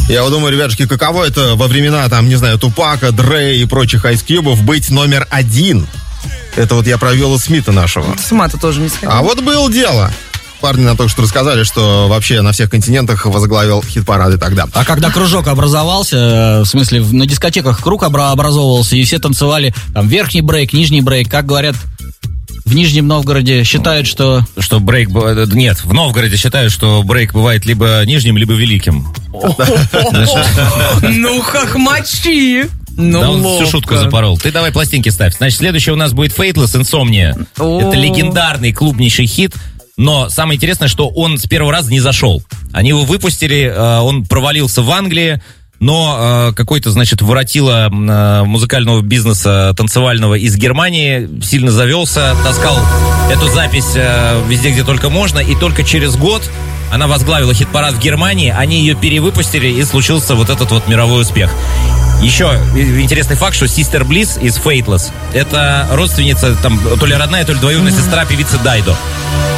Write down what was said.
Я вот думаю, ребятушки, каково это во времена, там, не знаю, Тупака, Дре и прочих айс-кьюбов быть номер 1? Это вот я про Вилла Смита нашего. С ума-то тоже не сходил. А вот было дело. Парни нам только что рассказали, что вообще на всех континентах возглавил хит-парады тогда. А когда кружок образовался, в смысле, на дискотеках круг образовывался, и все танцевали, там, верхний брейк, нижний брейк, как говорят, в Нижнем Новгороде считают, что... Что брейк... Нет, в Новгороде считают, что брейк бывает либо нижним, либо великим. Ну, хохмачи! Да, он всю шутку запорол. Ты давай пластинки ставь. Значит, следующий у нас будет Faithless Insomnia. Это легендарный клубнейший хит. Но самое интересное, что он с первого раза не зашел. Они его выпустили, он провалился в Англии, но какой-то, значит, воротило музыкального бизнеса танцевального из Германии сильно завелся, таскал эту запись везде, где только можно, и только через год она возглавила хит-парад в Германии, они ее перевыпустили, и случился вот этот вот мировой успех. Еще интересный факт, что Sister Bliss из Faithless — это родственница, там, то ли родная, то ли двоюродная сестра певицы Дайдо.